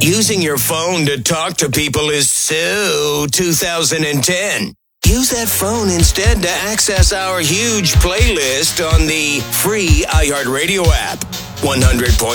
Using your phone to talk to people is so 2010. Use that phone instead to access our huge playlist on the free iHeartRadio app. 100.9